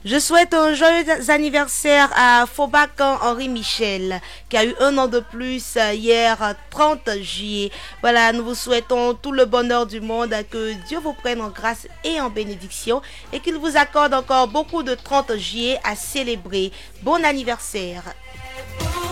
Je souhaite un joyeux anniversaire à Faubacan Henri Michel, qui a eu un an de plus hier, 30 juillet. Voilà, nous vous souhaitons tout le bonheur du monde, que Dieu vous prenne en grâce et en bénédiction, et qu'il vous accorde encore beaucoup de 30 juillet à célébrer. Bon anniversaire.